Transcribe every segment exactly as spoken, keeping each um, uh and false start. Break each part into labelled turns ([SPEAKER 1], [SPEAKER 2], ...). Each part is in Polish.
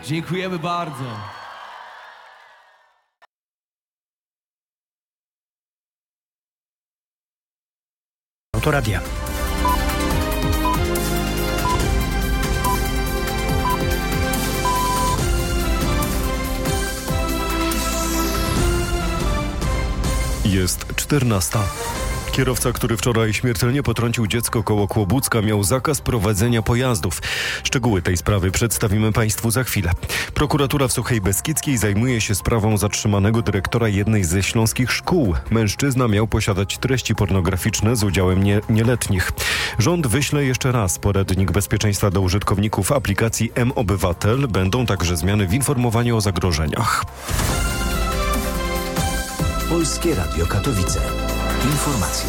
[SPEAKER 1] Dziękujemy bardzo.
[SPEAKER 2] Autoradia.
[SPEAKER 3] Jest czternasta. Kierowca, który wczoraj śmiertelnie potrącił dziecko koło Kłobucka, miał zakaz prowadzenia pojazdów. Szczegóły tej sprawy przedstawimy Państwu za chwilę. Prokuratura w Suchej Beskidzkiej zajmuje się sprawą zatrzymanego dyrektora jednej ze śląskich szkół. Mężczyzna miał posiadać treści pornograficzne z udziałem nie, nieletnich. Rząd wyśle jeszcze raz poradnik bezpieczeństwa do użytkowników aplikacji M-Obywatel. Będą także zmiany w informowaniu o zagrożeniach.
[SPEAKER 4] Polskie Radio Katowice. Informacje.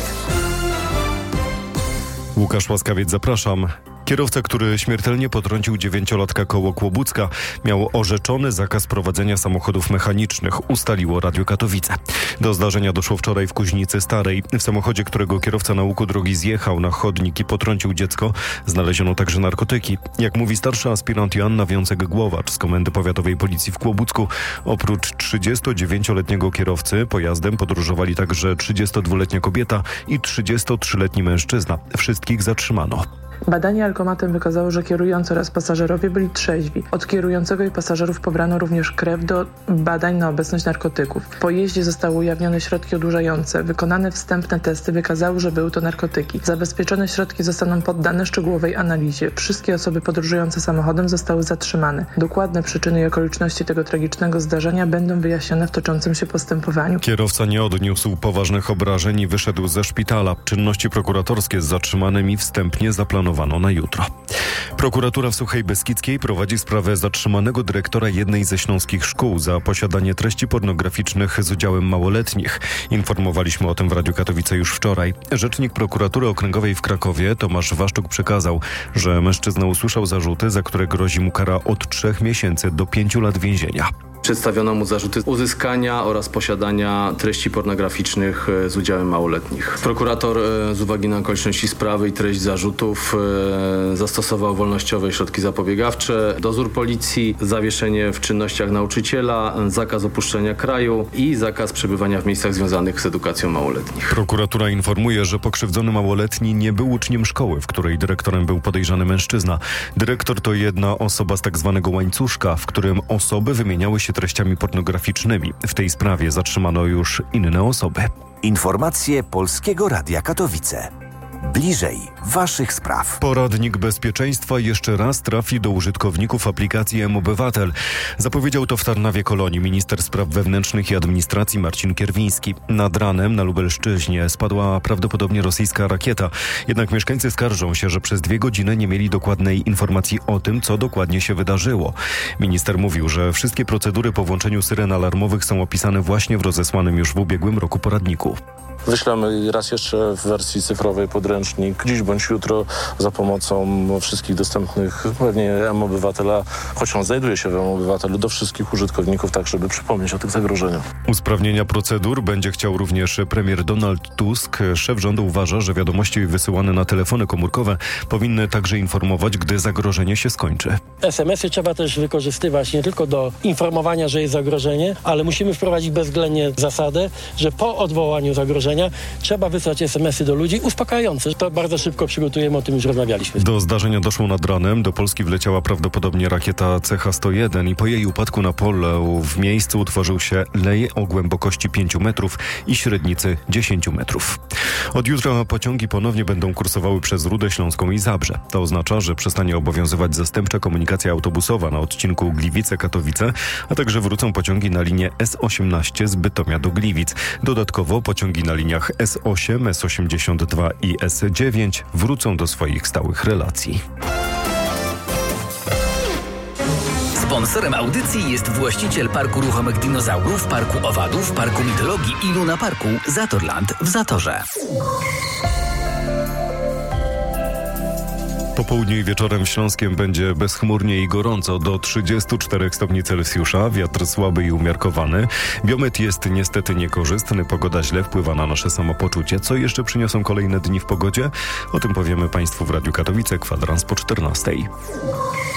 [SPEAKER 3] Łukasz Łaskawiec, zapraszam. Kierowca, który śmiertelnie potrącił dziewięciolatka koło Kłobucka, miał orzeczony zakaz prowadzenia samochodów mechanicznych, ustaliło Radio Katowice. Do zdarzenia doszło wczoraj w Kuźnicy Starej. W samochodzie, którego kierowca na łuku drogi zjechał na chodnik i potrącił dziecko, znaleziono także narkotyki. Jak mówi starsza aspirant Joanna Wiącek-Głowacz z Komendy Powiatowej Policji w Kłobucku, oprócz trzydziestodziewięcioletniego kierowcy pojazdem podróżowali także trzydziestodwuletnia kobieta i trzydziestotrzyletni mężczyzna. Wszystkich zatrzymano.
[SPEAKER 5] Badanie alkomatem wykazało, że kierujący oraz pasażerowie byli trzeźwi. Od kierującego i pasażerów pobrano również krew do badań na obecność narkotyków. W pojeździe zostały ujawnione środki odurzające. Wykonane wstępne testy wykazały, że były to narkotyki. Zabezpieczone środki zostaną poddane szczegółowej analizie. Wszystkie osoby podróżujące samochodem zostały zatrzymane. Dokładne przyczyny i okoliczności tego tragicznego zdarzenia będą wyjaśnione w toczącym się postępowaniu.
[SPEAKER 3] Kierowca nie odniósł poważnych obrażeń i wyszedł ze szpitala. Czynności prokuratorskie z zatrzymanymi wstępnie zaplanowano na jutro. Prokuratura w Suchej Beskidzkiej prowadzi sprawę zatrzymanego dyrektora jednej ze śląskich szkół za posiadanie treści pornograficznych z udziałem małoletnich. Informowaliśmy o tym w Radiu Katowice już wczoraj. Rzecznik Prokuratury Okręgowej w Krakowie Tomasz Waszczuk przekazał, że mężczyzna usłyszał zarzuty, za które grozi mu kara od trzech miesięcy do pięciu lat więzienia.
[SPEAKER 6] Przedstawiono mu zarzuty uzyskania oraz posiadania treści pornograficznych z udziałem małoletnich. Prokurator z uwagi na okoliczności sprawy i treść zarzutów zastosował wolnościowe środki zapobiegawcze, dozór policji, zawieszenie w czynnościach nauczyciela, zakaz opuszczenia kraju i zakaz przebywania w miejscach związanych z edukacją małoletnich.
[SPEAKER 3] Prokuratura informuje, że pokrzywdzony małoletni nie był uczniem szkoły, w której dyrektorem był podejrzany mężczyzna. Dyrektor to jedna osoba z tak zwanego łańcuszka, w którym osoby wymieniały się treściami pornograficznymi. W tej sprawie zatrzymano już inne osoby.
[SPEAKER 4] Informacje Polskiego Radia Katowice. Bliżej waszych spraw.
[SPEAKER 3] Poradnik bezpieczeństwa jeszcze raz trafi do użytkowników aplikacji M-Obywatel. Zapowiedział to w Tarnawie Kolonii minister spraw wewnętrznych i administracji Marcin Kierwiński. Nad ranem na Lubelszczyźnie spadła prawdopodobnie rosyjska rakieta. Jednak mieszkańcy skarżą się, że przez dwie godziny nie mieli dokładnej informacji o tym, co dokładnie się wydarzyło. Minister mówił, że wszystkie procedury po włączeniu syren alarmowych są opisane właśnie w rozesłanym już w ubiegłym roku poradniku.
[SPEAKER 7] Wyślemy raz jeszcze w wersji cyfrowej podręcznik dziś bądź jutro za pomocą wszystkich dostępnych pewnie M-Obywatela, choć on znajduje się w M-Obywatelu, do wszystkich użytkowników, tak żeby przypomnieć o tych zagrożeniach.
[SPEAKER 3] Usprawnienia procedur będzie chciał również premier Donald Tusk. Szef rządu uważa, że wiadomości wysyłane na telefony komórkowe powinny także informować, gdy zagrożenie się skończy.
[SPEAKER 8] es em esy trzeba też wykorzystywać nie tylko do informowania, że jest zagrożenie, ale musimy wprowadzić bezwzględnie zasadę, że po odwołaniu zagrożenia trzeba wysłać es em esy do ludzi uspokajające. To bardzo szybko przygotujemy, o tym już rozmawialiśmy.
[SPEAKER 3] Do zdarzenia doszło nad ranem. Do Polski wleciała prawdopodobnie rakieta C H sto jeden i po jej upadku na pole w miejscu utworzył się lej o głębokości pięciu metrów i średnicy dziesięciu metrów. Od jutra pociągi ponownie będą kursowały przez Rudę Śląską i Zabrze. To oznacza, że przestanie obowiązywać zastępcza komunikacja autobusowa na odcinku Gliwice-Katowice, a także wrócą pociągi na linię S osiemnaście z Bytomia do Gliwic. Dodatkowo pociągi na liniach S osiem, S osiemdziesiąt dwa i S dziewięć wrócą do swoich stałych relacji.
[SPEAKER 9] Sponsorem audycji jest właściciel Parku Ruchomych Dinozaurów, Parku Owadów, Parku Mitologii i Luna Parku Zatorland w Zatorze.
[SPEAKER 3] Po południu i wieczorem w Śląskiem będzie bezchmurnie i gorąco do trzydziestu czterech stopni Celsjusza. Wiatr słaby i umiarkowany. Biometr jest niestety niekorzystny. Pogoda źle wpływa na nasze samopoczucie. Co jeszcze przyniosą kolejne dni w pogodzie? O tym powiemy Państwu w Radiu Katowice. Kwadrans po czternastej.